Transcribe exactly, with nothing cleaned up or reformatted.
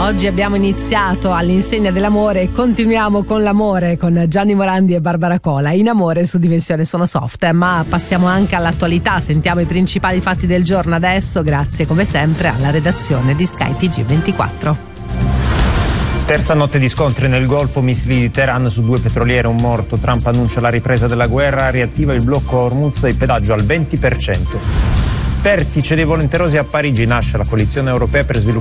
Oggi abbiamo iniziato all'insegna dell'amore e continuiamo con l'amore con Gianni Morandi e Barbara Cola. In amore su Dimensione Sono Soft, ma passiamo anche all'attualità. Sentiamo i principali fatti del giorno adesso, grazie come sempre alla redazione di Sky T G ventiquattro. Terza notte di scontri nel Golfo, missili di Teheran su due petroliere, un morto. Trump annuncia la ripresa della guerra, riattiva il blocco Hormuz e il pedaggio al venti per cento. Vertice dei volenterosi a Parigi, nasce la coalizione europea per sviluppare